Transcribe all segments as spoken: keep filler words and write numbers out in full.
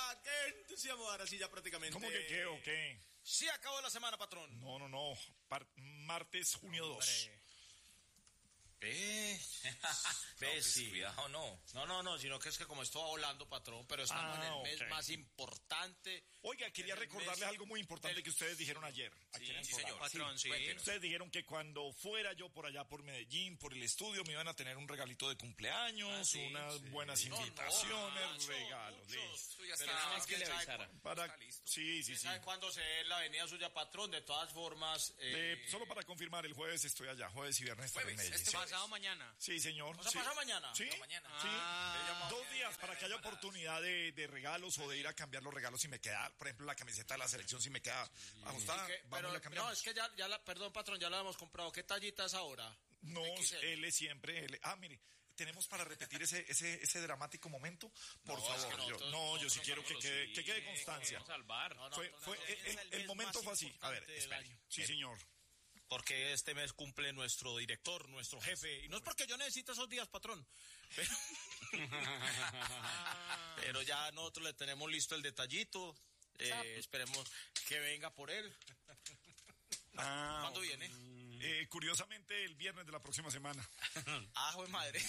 ¡Ah! ¡Qué entusiasmo! Ahora sí, ya prácticamente. ¿Cómo que qué o qué? Sí, acabó la semana, patrón. No, no, no. Par- martes, junio dos. ¿Eh? No, pues, sí. cuidado, no. No, no, no, sino que es que como esto va volando, patrón, pero estamos Ah, en el mes ok. más importante. Oiga, quería En el recordarles mes algo muy importante del- que ustedes dijeron ayer. Aquí Sí, en el sí, programa. señor. Patrón, sí. Cuéntenos. Ustedes dijeron que cuando fuera yo por allá por Medellín, por el estudio, me iban a tener un regalito de cumpleaños, Ah, sí, unas sí. buenas No, no, invitaciones, muchos, regalos. muchos. listo. Tú ya Pero estás, nada más ¿quién que le sabe avisara? Para... Está listo. Sí, sí, sí. ¿Sabe cuándo se ve la avenida suya, patrón? De todas formas. Eh, Eh, solo para confirmar, el jueves estoy allá, jueves y viernes estaré en Jueves, Medellín. este Sí. pasado mañana. Sí, señor. O sea, sí. pasado mañana. Sí, No, mañana. sí. Ah. Dos días para que haya oportunidad de, de regalos o de ir a cambiar los regalos si me queda, por ejemplo, la camiseta de la selección si me queda ajustada, ¿Y qué? vamos Pero y la cambiamos. no, es que ya, ya la, perdón, patrón, ya la hemos comprado. ¿Qué tallita es ahora? No, X L. L siempre, L. Ah, mire, tenemos para repetir ese ese ese dramático momento, por No, es favor. que yo, nosotros- no, yo sí nosotros quiero que somos quede, los- que quede sí, constancia. Salvar. No, no, Fue, no, fue no, el, es el- el el mes momento más fue así. A ver, importante del espere. año. Sí, señor. Porque este mes cumple nuestro director, nuestro jefe. Y no es porque yo necesite esos días, patrón. Pero, pero ya nosotros le tenemos listo el detallito. Eh, esperemos que venga por él. Ah, ¿Cuándo viene? eh, curiosamente, el viernes de la próxima semana. Ah, de madre.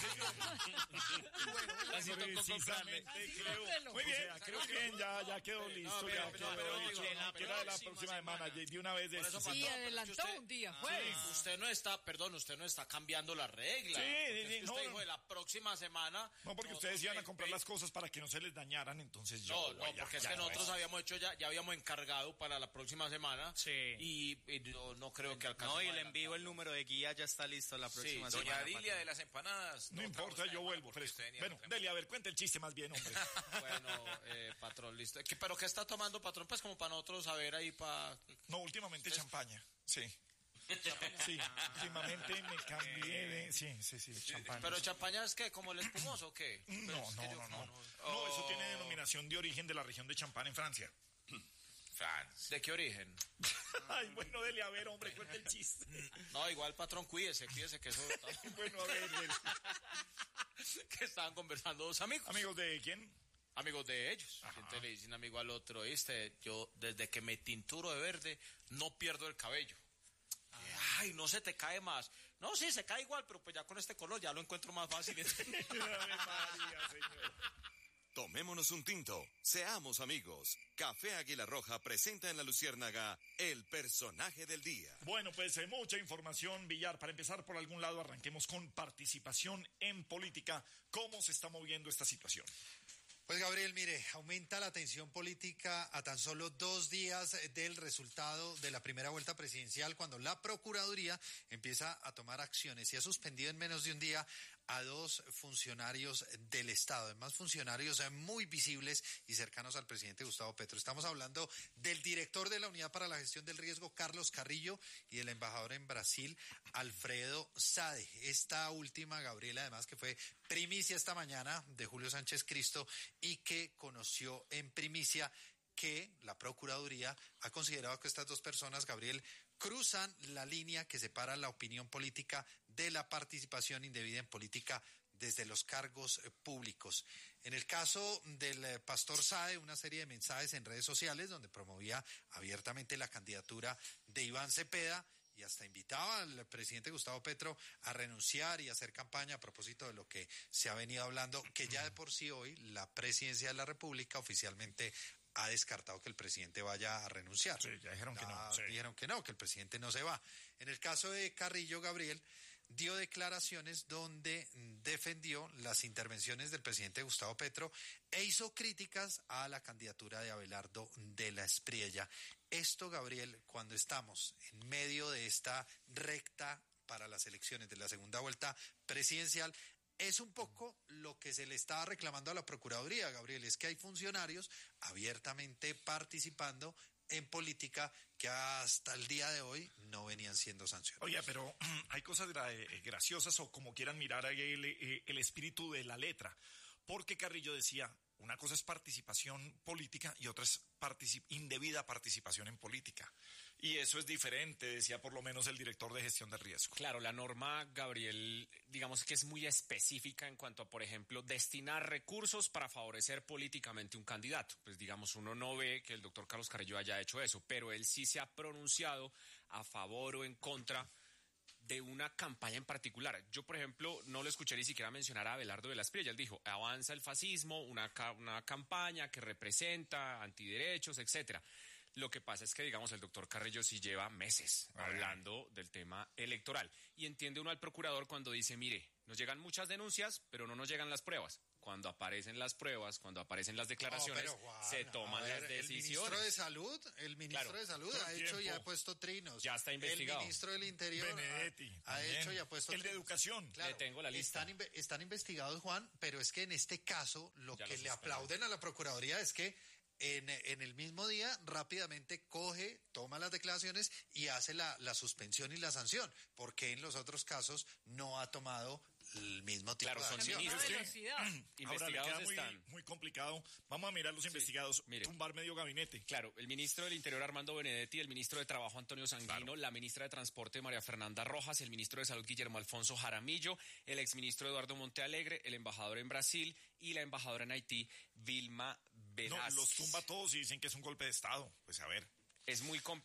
Así tocó Precisamente, comprarle. creo. Muy bien, creo que bien, ya, ya quedó listo. pero- ya pero- quedó pero- dicho, pero- no, pero- que era de la próxima próxima semana, semana. de una vez de Por eso, esto. patrón, Sí, pero es que adelantó usted- un día, Sí, jueves. usted no está, perdón, usted no está cambiando la regla. Sí, Porque sí, es que sí, usted no, dijo no. de la próxima semana. No, porque nosotros ustedes iban a en- comprar en- las cosas para que no se les dañaran, entonces yo. No, no, voy a- porque es ya, que nosotros pues. habíamos hecho ya, ya habíamos encargado para la próxima semana. Sí. Y, y no, no creo que alcance. No, y el envío, el número de guía ya está listo la próxima Sí, semana. Doña Dilia patrón. de las empanadas. No importa, trajo yo esta vuelvo, porque fresco. usted venía Bueno, temprano. Delia, a ver, cuenta el chiste más bien, hombre. Bueno, eh, patrón, listo. ¿Qué- ¿Pero qué está tomando, patrón? Pues como para nosotros saber ahí para... No, últimamente champaña, sí. Sí, últimamente me cambié de... Sí, sí, sí, champaña. ¿Pero champaña es qué? ¿Como el espumoso o qué? No, Pero es no, que yo- no, no. No, eso tiene denominación de origen de la región de Champagne en Francia. Francia. ¿De qué origen? Ay, bueno, Delia, a ver, hombre, cuenta el chiste. No, igual, patrón, cuídese, cuídese que eso... Bueno, a ver, Delia. que estaban conversando dos amigos. Amigos de quién? Amigos de ellos. Ajá. Entonces le dicen amigo al otro, ¿viste? Yo desde que me tinturo de verde no pierdo el cabello. Ay, no se te cae más. No, sí, se cae igual, pero pues ya con este color ya lo encuentro más fácil. Ave María, señor. Tomémonos un tinto, seamos amigos. Café Águila Roja presenta en La Luciérnaga el personaje del día. Bueno, pues eh, mucha información, Villar. Para empezar por algún lado, arranquemos con participación en política. ¿Cómo se está moviendo esta situación? Pues Gabriel, mire, aumenta la tensión política a tan solo dos días del resultado de la primera vuelta presidencial, cuando la Procuraduría empieza a tomar acciones y ha suspendido en menos de un día a dos funcionarios del Estado, además funcionarios muy visibles y cercanos al presidente Gustavo Petro. Estamos hablando del director de la Unidad para la Gestión del Riesgo, Carlos Carrillo, y del embajador en Brasil, Alfredo Sade. Esta última, Gabriel, además que fue primicia esta mañana de Julio Sánchez Cristo y que conoció en primicia que la Procuraduría ha considerado que estas dos personas, Gabriel, cruzan la línea que separa la opinión política de la participación indebida en política desde los cargos eh, públicos. En el caso del eh, pastor Sade, una serie de mensajes en redes sociales donde promovía abiertamente la candidatura de Iván Cepeda y hasta invitaba al presidente Gustavo Petro a renunciar y hacer campaña a propósito de lo que se ha venido hablando, que ya de por sí hoy la presidencia de la República oficialmente ha descartado que el presidente vaya a renunciar. Sí, ya dijeron que no. Sí. Dijeron que no, que el presidente no se va. En el caso de Carrillo, Gabriel dio declaraciones donde defendió las intervenciones del presidente Gustavo Petro e hizo críticas a la candidatura de Abelardo de la Espriella. Esto, Gabriel, cuando estamos en medio de esta recta para las elecciones de la segunda vuelta presidencial, es un poco lo que se le estaba reclamando a la Procuraduría, Gabriel, es que hay funcionarios abiertamente participando en política que hasta el día de hoy no venían siendo sancionados. Oye, pero hay cosas eh, graciosas o como quieran mirar ahí el, eh, el espíritu de la letra. Porque Carrillo decía, Una cosa es participación política y otra es particip- indebida participación en política. Y eso es diferente, decía por lo menos el director de gestión de riesgo. Claro, la norma, Gabriel, digamos que es muy específica en cuanto a, por ejemplo, destinar recursos para favorecer políticamente un candidato. Pues digamos, uno no ve que el doctor Carlos Carrillo haya hecho eso, pero él sí se ha pronunciado a favor o en contra de una campaña en particular. Yo, por ejemplo, no lo escuché ni siquiera mencionar a Abelardo de la Espriella. Él dijo, avanza el fascismo, una, ca- una campaña que representa antiderechos, etcétera. Lo que pasa es que, digamos, el doctor Carrillo sí lleva meses hablando del tema electoral. Y entiende uno al procurador cuando dice, mire, nos llegan muchas denuncias, pero no nos llegan las pruebas. Cuando aparecen las pruebas, cuando aparecen las declaraciones, No, pero, Juan, se toman a ver, las El ministro decisiones. de Salud, el ministro Claro. de Salud Todo ha el hecho y tiempo. ha puesto trinos. Ya está investigado. El ministro del Interior Benedetti, ha, ha también. hecho y ha puesto El de trinos. Educación. Claro, Le tengo la lista. Están, inve- están investigados, Juan, pero es que en este caso lo Ya que lo le suspendieron. aplauden a la Procuraduría es que en, en el mismo día rápidamente coge, toma las declaraciones y hace la, la suspensión y la sanción, porque en los otros casos no ha tomado el mismo tipo Claro, de son acción. ministros. Una velocidad. Ahora le Investigados queda muy, están. muy complicado. Vamos a mirar los investigados. mire. Tumbar medio gabinete. Claro, el ministro del Interior Armando Benedetti, el ministro de Trabajo Antonio Sanguino, la ministra de Transporte María Fernanda Rojas, el ministro de Salud Guillermo Alfonso Jaramillo, el exministro Eduardo Montealegre, el embajador en Brasil y la embajadora en Haití, Vilma No, Velázquez. los tumba todos y dicen que es un golpe de Estado. Pues a ver. Es muy com-